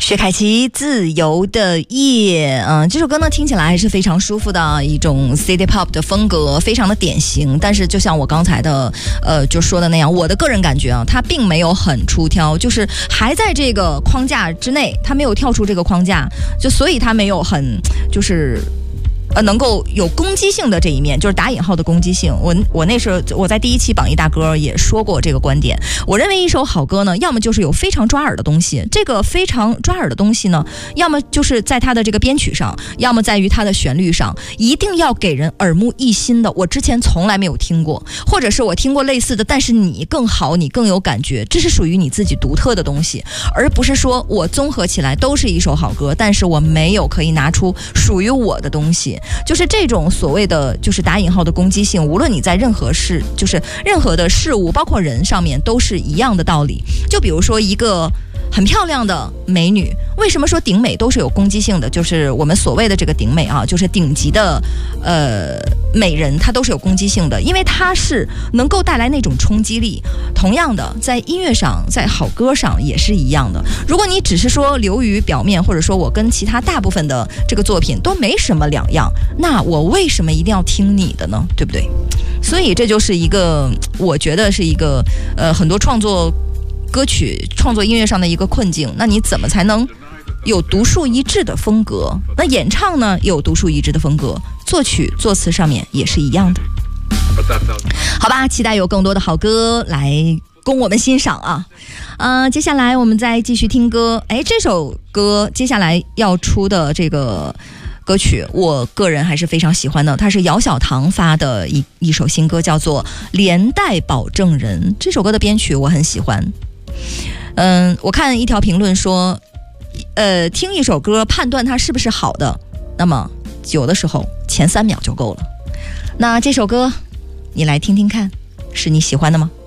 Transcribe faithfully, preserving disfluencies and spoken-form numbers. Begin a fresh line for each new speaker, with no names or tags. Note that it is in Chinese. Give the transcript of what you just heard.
薛凯琪自由的夜，嗯、呃，这首歌呢听起来还是非常舒服的一种 City Pop 的风格，非常的典型。但是就像我刚才的呃就说的那样，我的个人感觉啊，它并没有很出挑，就是还在这个框架之内，它没有跳出这个框架，就所以它没有很就是。呃，能够有攻击性的这一面，就是打引号的攻击性。我我那时候我在第一期榜一大歌也说过这个观点。我认为一首好歌呢，要么就是有非常抓耳的东西，这个非常抓耳的东西呢，要么就是在它的这个编曲上，要么在于它的旋律上，一定要给人耳目一新的。我之前从来没有听过，或者是我听过类似的，但是你更好，你更有感觉，这是属于你自己独特的东西，而不是说我综合起来都是一首好歌，但是我没有可以拿出属于我的东西。就是这种所谓的就是打引号的攻击性，无论你在任何事，就是任何的事物，包括人上面，都是一样的道理。就比如说一个很漂亮的美女，为什么说顶美都是有攻击性的？就是我们所谓的这个顶美啊，就是顶级的呃美人，她都是有攻击性的，因为她是能够带来那种冲击力。同样的，在音乐上，在好歌上也是一样的。如果你只是说流于表面，或者说我跟其他大部分的这个作品都没什么两样，那我为什么一定要听你的呢？对不对？所以这就是一个，我觉得是一个呃很多创作歌曲创作音乐上的一个困境。那你怎么才能有独树一帜的风格？那演唱呢有独树一帜的风格，作曲作词上面也是一样的。好吧，期待有更多的好歌来供我们欣赏啊。呃，接下来我们再继续听歌。哎，这首歌接下来要出的这个歌曲，我个人还是非常喜欢的，它是姚小棠发的一一首新歌，叫做《连带保证人》。这首歌的编曲我很喜欢。嗯，我看一条评论说，呃，听一首歌判断它是不是好的，那么有的时候前三秒就够了。那这首歌，你来听听看，是你喜欢的吗？